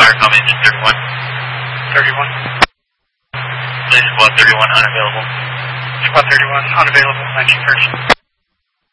fire call engine 31. 31. Please, squad 31 unavailable. Squad 31 unavailable. 19 first.